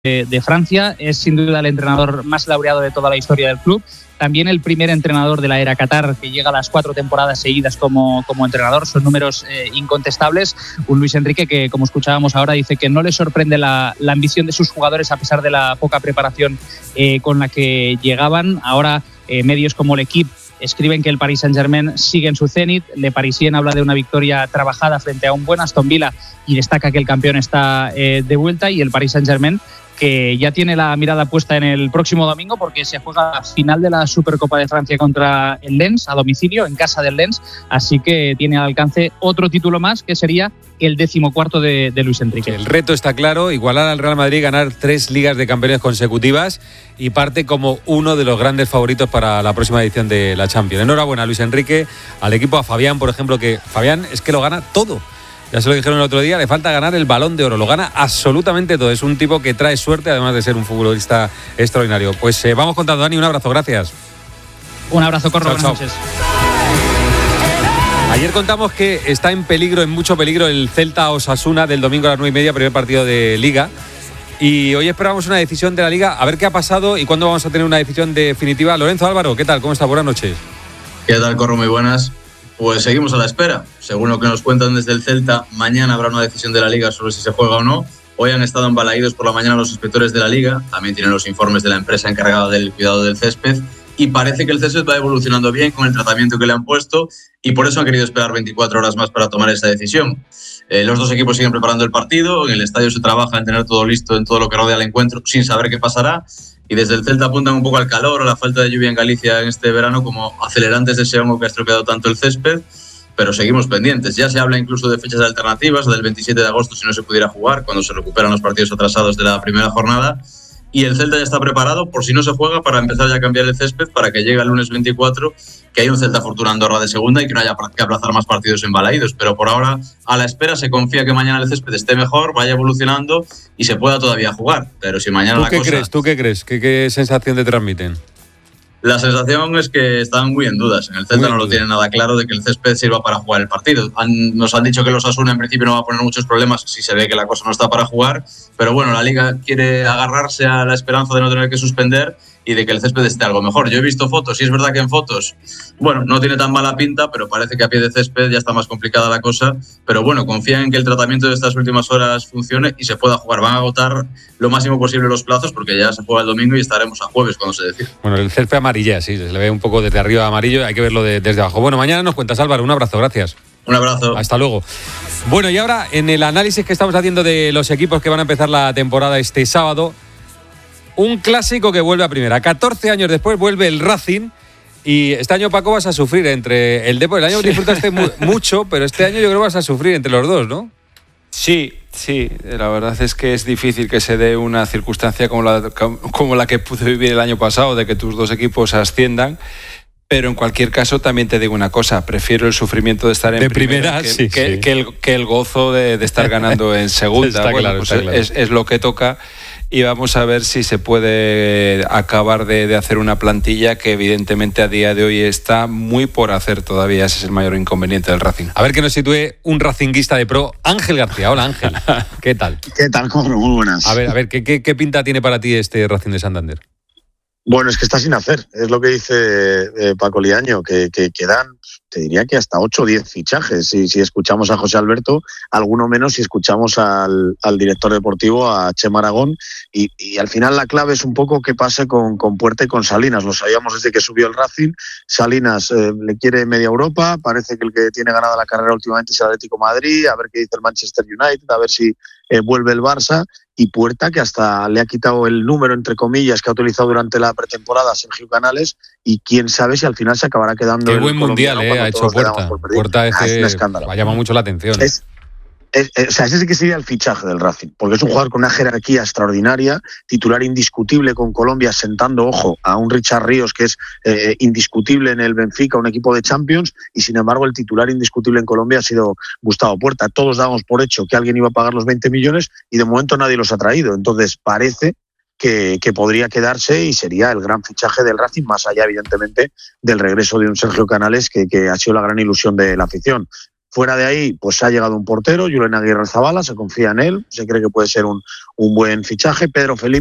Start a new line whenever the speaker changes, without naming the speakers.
de Francia. Es sin duda el entrenador más laureado de toda la historia del club. También el primer entrenador de la era Qatar que llega a las 4 temporadas seguidas como entrenador. Son números incontestables. Un Luis Enrique que, como escuchábamos ahora, dice que no le sorprende la ambición de sus jugadores a pesar de la poca preparación con la que llegaban. Ahora medios como L'Equipe escriben que el Paris Saint-Germain sigue en su cenit. Le Parisien habla de una victoria trabajada frente a un buen Aston Villa y destaca que el campeón está de vuelta, y el Paris Saint-Germain que ya tiene la mirada puesta en el próximo domingo porque se juega la final de la Supercopa de Francia contra el Lens a domicilio, en casa del Lens, así que tiene al alcance otro título más que sería el 14º de Luis Enrique.
El reto está claro, igualar al Real Madrid, ganar 3 ligas de campeones consecutivas y parte como uno de los grandes favoritos para la próxima edición de la Champions. Enhorabuena a Luis Enrique, al equipo, a Fabián, por ejemplo, que Fabián es que lo gana todo. Ya se lo dijeron el otro día, le falta ganar el Balón de Oro, lo gana absolutamente todo. Es un tipo que trae suerte, además de ser un futbolista extraordinario. Pues vamos contando, Dani, un abrazo, gracias.
Un abrazo, Corro, buenas noches.
Ayer contamos que está en mucho peligro, el Celta-Osasuna del domingo a las 9:30, primer partido de Liga. Y hoy esperamos una decisión de la Liga, a ver qué ha pasado y cuándo vamos a tener una decisión definitiva. Lorenzo Álvaro, ¿qué tal? ¿Cómo está? Buenas noches.
¿Qué tal, Corro? Muy buenas. Pues seguimos a la espera. Según lo que nos cuentan desde el Celta, mañana habrá una decisión de la Liga sobre si se juega o no. Hoy han estado embalaídos por la mañana los inspectores de la Liga. También tienen los informes de la empresa encargada del cuidado del césped. Y parece que el césped va evolucionando bien con el tratamiento que le han puesto. Y por eso han querido esperar 24 horas más para tomar esa decisión. Los dos equipos siguen preparando el partido. En el estadio se trabaja en tener todo listo en todo lo que rodea el encuentro, sin saber qué pasará. Y desde el Celta apuntan un poco al calor, a la falta de lluvia en Galicia en este verano como acelerantes de ese hongo que ha estropeado tanto el césped. Pero seguimos pendientes. Ya se habla incluso de fechas alternativas, del 27 de agosto si no se pudiera jugar, cuando se recuperan los partidos atrasados de la primera jornada. Y el Celta ya está preparado, por si no se juega, para empezar ya a cambiar el césped, para que llegue el lunes 24, que hay un Celta Fortuna Andorra de segunda y que no haya que aplazar más partidos embalaídos. Pero por ahora, a la espera, se confía que mañana el césped esté mejor, vaya evolucionando y se pueda todavía jugar. Pero si mañana
¿Tú qué crees? ¿Qué sensación te transmiten?
La sensación es que están muy en dudas. En el Celta no lo tienen nada claro de que el césped sirva para jugar el partido. Nos han dicho que los Osasuna en principio no va a poner muchos problemas si se ve que la cosa no está para jugar, pero bueno, la Liga quiere agarrarse a la esperanza de no tener que suspender y de que el césped esté algo mejor. Yo he visto fotos y es verdad que en fotos, bueno, no tiene tan mala pinta, pero parece que a pie de césped ya está más complicada la cosa. Pero bueno, confían en que el tratamiento de estas últimas horas funcione y se pueda jugar. Van a agotar lo máximo posible los plazos porque ya se juega el domingo y estaremos a jueves cuando se decida.
Bueno, el césped amarilla, sí, se le ve un poco desde arriba amarillo, hay que verlo desde abajo. Bueno, mañana nos cuentas, Álvaro, un abrazo, gracias.
Un abrazo.
Hasta luego. Bueno, y ahora en el análisis que estamos haciendo de los equipos que van a empezar la temporada este sábado, un clásico que vuelve a primera. 14 años después vuelve el Racing y este año, Paco, vas a sufrir entre el Depor. El año disfrutaste mucho, pero este año yo creo que vas a sufrir entre los dos, ¿no?
Sí, la verdad es que es difícil que se dé una circunstancia como la que pude vivir el año pasado, de que tus dos equipos asciendan. Pero en cualquier caso también te digo una cosa, prefiero el sufrimiento de estar en primera que el gozo de estar ganando en segunda. Bueno, claro. Es lo que toca y vamos a ver si se puede acabar de hacer una plantilla que evidentemente a día de hoy está muy por hacer todavía. Ese es el mayor inconveniente del Racing.
A ver que nos sitúe un racinguista de pro, Ángel García. Hola, Ángel. ¿Qué tal?
¿Qué tal, Corro? Muy buenas.
A ver, ¿qué pinta tiene para ti este Racing de Santander?
Bueno, es que está sin hacer, es lo que dice Paco Liaño, que quedan, te diría que hasta 8 o 10 fichajes, si escuchamos a José Alberto, alguno menos si escuchamos al director deportivo, a Chema Aragón, y al final la clave es un poco qué pase con Puerta y con Salinas. Lo sabíamos desde que subió el Racing. Salinas le quiere media Europa, parece que el que tiene ganada la carrera últimamente es el Atlético de Madrid, a ver qué dice el Manchester United, a ver si vuelve el Barça. Y Puerta, que hasta le ha quitado el número, entre comillas, que ha utilizado durante la pretemporada Sergio Canales, y quién sabe si al final se acabará quedando.
Qué buen mundial ha hecho Puerta. Puerta es un escándalo. Llama mucho la atención.
Ese sí que sería el fichaje del Racing, porque es un jugador con una jerarquía extraordinaria, titular indiscutible con Colombia, sentando, ojo, a un Richard Ríos que es indiscutible en el Benfica, un equipo de Champions, y sin embargo el titular indiscutible en Colombia ha sido Gustavo Puerta. Todos dábamos por hecho que alguien iba a pagar los 20 millones y de momento nadie los ha traído, entonces parece que podría quedarse y sería el gran fichaje del Racing, más allá evidentemente del regreso de un Sergio Canales que ha sido la gran ilusión de la afición. Fuera de ahí, pues ha llegado un portero, Julen Aguirre Zabala, se confía en él, se cree que puede ser un buen fichaje. Pedro Felipe